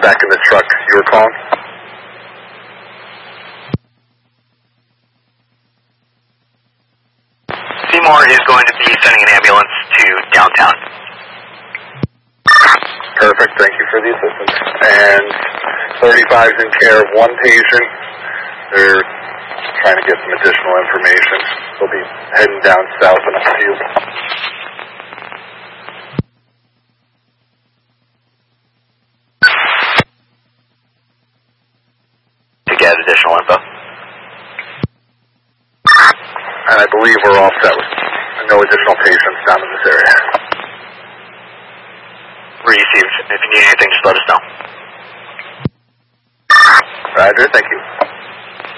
back in the truck you were calling? Seymour is going to be sending an ambulance to downtown. Perfect, thank you for the assistance. And 35 is in care of one patient. They're trying to get some additional information. They'll be heading down south in a few. To get additional info. And I believe we're all set with no additional patients down in this area. Received. If you need anything, just let us know. Roger, thank you.